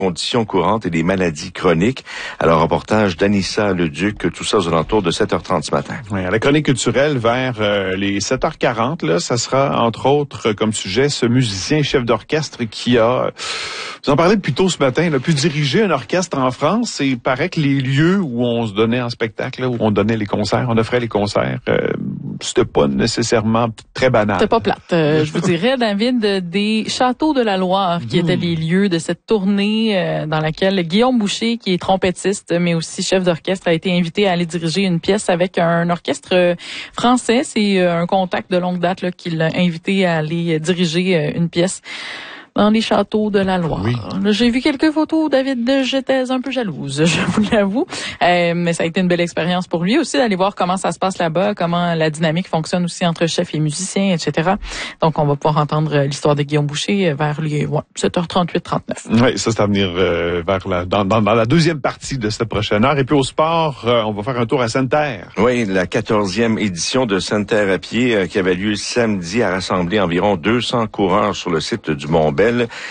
conditions courantes et des maladies chroniques. Alors, reportage d'Anissa Leduc, tout ça aux alentours de 7h30 ce matin. Oui, à la chronique culturelle, vers les 7h40, là, ça sera entre autres comme sujet ce musicien chef d'orchestre qui a, vous en parlez plus tôt ce matin, il a pu diriger un orchestre en France et il paraît que les lieux où on se donnait en spectacle, là, où on donnait les concerts, on offrait les concerts, c'était pas nécessairement très banal. C'était pas plate. Je vous dirais, David, des Châteaux de la Loire qui étaient les lieux de cette tournée dans laquelle Guillaume Boucher, qui est trompettiste, mais aussi chef d'orchestre, a été invité à aller diriger une pièce avec un orchestre français. C'est un contact de longue date là, qui l'a invité à aller diriger une pièce dans les Châteaux de la Loire. Oui. J'ai vu quelques photos, David, j'étais un peu jalouse, je vous l'avoue. Mais ça a été une belle expérience pour lui aussi d'aller voir comment ça se passe là-bas, comment la dynamique fonctionne aussi entre chefs et musiciens, etc. Donc, on va pouvoir entendre l'histoire de Guillaume Boucher vers les 7h38-39. Oui, ça, c'est à venir dans la deuxième partie de cette prochaine heure. Et puis au sport, on va faire un tour à Sainte-Terre. Oui, la 14e édition de Sainte-Terre à pied qui avait lieu samedi a rassemblé environ 200 coureurs sur le site du Mont-Bel.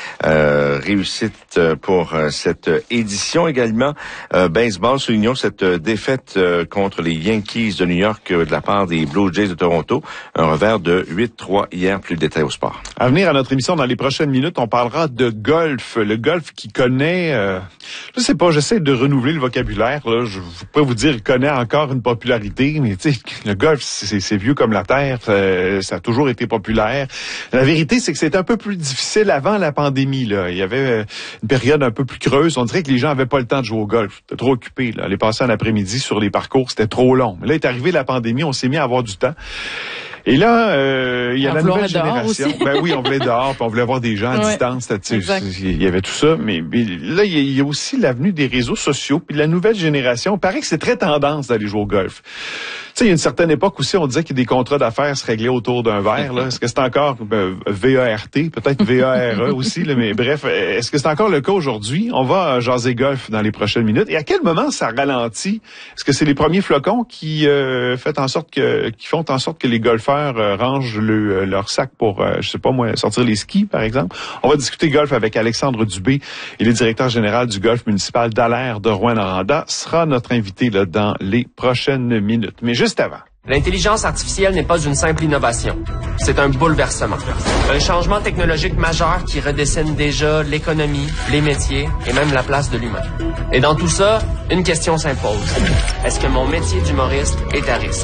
Réussite pour cette édition également. Baseball, soulignons cette défaite contre les Yankees de New York de la part des Blue Jays de Toronto. Un revers de 8-3 hier. Plus de détails au sport. À venir à notre émission dans les prochaines minutes, on parlera de golf. Le golf qui connaît, je sais pas, j'essaie de renouveler le vocabulaire. Là. Je peux vous dire, il connaît encore une popularité, mais tu sais, le golf, c'est vieux comme la terre. Ça a toujours été populaire. La vérité, c'est que c'est un peu plus difficile avant la pandémie, là. Il y avait une période un peu plus creuse. On dirait que les gens avaient pas le temps de jouer au golf. C'était trop occupé, là. Aller passer un après-midi sur les parcours, c'était trop long. Mais là, est arrivée la pandémie, on s'est mis à avoir du temps. Et là, il y a la nouvelle génération. Ben oui, on voulait dehors, puis on voulait avoir des gens à distance. Il y avait tout ça. Mais là, il y a aussi l'avenue des réseaux sociaux, puis la nouvelle génération. Il paraît que c'est très tendance d'aller jouer au golf. Tu sais, il y a une certaine époque aussi, on disait que des contrats d'affaires se réglaient autour d'un verre. Là. Est-ce que c'est encore VART, peut-être VARE aussi, là, mais bref, est-ce que c'est encore le cas aujourd'hui? On va jaser golf dans les prochaines minutes. Et à quel moment ça ralentit? Est-ce que c'est les premiers flocons qui font en sorte que les golfeurs rangent leur sac pour, je sais pas moi, sortir les skis, par exemple? On va discuter golf avec Alexandre Dubé. Il est directeur général du golf municipal d'Alaire de Rouyn-Noranda. Sera notre invité là dans les prochaines minutes. Mais juste avant. L'intelligence artificielle n'est pas une simple innovation. C'est un bouleversement. Un changement technologique majeur qui redessine déjà l'économie, les métiers et même la place de l'humain. Et dans tout ça, une question s'impose. Est-ce que mon métier d'humoriste est à risque?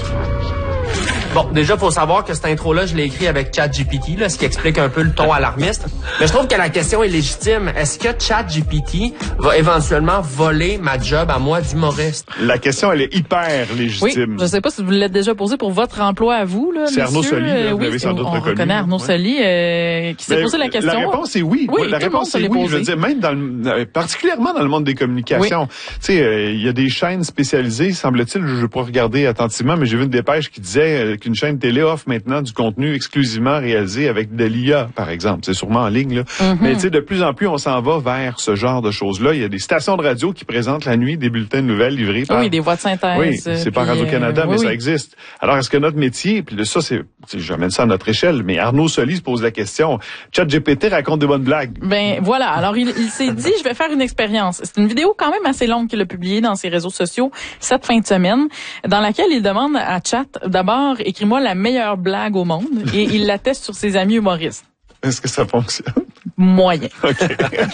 Bon, déjà, faut savoir que cette intro-là, je l'ai écrit avec ChatGPT, là, ce qui explique un peu le ton alarmiste. Mais je trouve que la question est légitime. Est-ce que ChatGPT va éventuellement voler ma job à moi d'humoriste? La question, elle est hyper légitime. Oui, je sais pas si vous l'avez déjà posée pour votre emploi à vous, là, c'est monsieur. Arnaud Soli, là, vous l'avez sans doute reconnu. On reconnaît Arnaud Soli, qui s'est posé la question. La réponse est oui. Oui, la réponse est oui. Je veux dire, même particulièrement dans le monde des communications. Tu sais, il y a des chaînes spécialisées, semble-t-il, je ne vais pas regarder attentivement, mais j'ai vu une dépêche qui disait qu'une chaîne télé offre maintenant du contenu exclusivement réalisé avec de l'IA, par exemple. C'est sûrement en ligne, là. Mais tu sais, de plus en plus, on s'en va vers ce genre de choses-là. Il y a des stations de radio qui présentent la nuit des bulletins de nouvelles livrés par... Oui, des voix de synthèse. Oui, c'est par Radio-Canada, mais ça existe. Alors, est-ce que notre métier, puis ça, j'amène ça à notre échelle, mais Arnaud Soli se pose la question, ChatGPT raconte des bonnes blagues. Ben, voilà. Alors, il s'est dit, je vais faire une expérience. C'est une vidéo quand même assez longue qu'il a publiée dans ses réseaux sociaux cette fin de semaine, dans laquelle il demande à Chat, d'abord, écris-moi la meilleure blague au monde, et il la teste sur ses amis humoristes. Est-ce que ça fonctionne? Moyen. Okay.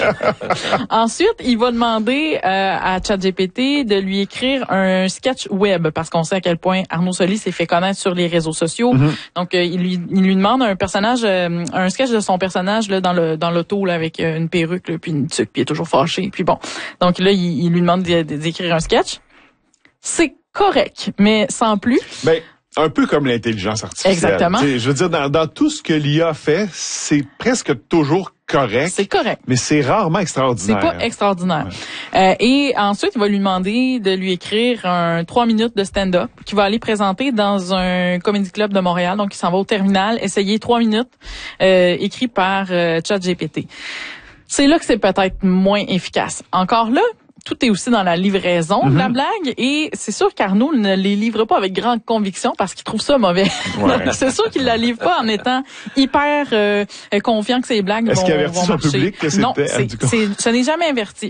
Ensuite, il va demander à ChatGPT de lui écrire un sketch web, parce qu'on sait à quel point Arnaud Soli s'est fait connaître sur les réseaux sociaux. Donc, il lui demande un sketch de son personnage là, dans l'auto là, avec une perruque là, puis une tuque, puis il est toujours fâché. Puis bon, donc là, il lui demande d'écrire un sketch. C'est correct, mais sans plus. Ben, un peu comme l'intelligence artificielle. Exactement. T'sais, je veux dire, dans tout ce que l'IA fait, c'est presque toujours correct. C'est correct. Mais c'est rarement extraordinaire. C'est pas extraordinaire. Et ensuite, il va lui demander de lui écrire 3 minutes de stand-up qu'il va aller présenter dans un comedy club de Montréal. Donc, il s'en va au terminal, essayer 3 minutes, écrit par ChatGPT. C'est là que c'est peut-être moins efficace. Encore là, tout est aussi dans la livraison de la blague, et c'est sûr qu'Arnaud ne les livre pas avec grande conviction parce qu'il trouve ça mauvais. Ouais. C'est sûr qu'il la livre pas en étant hyper confiant que ses blagues vont marcher. Est-ce qu'il avertit son public que c'était... Non, ce n'est jamais averti.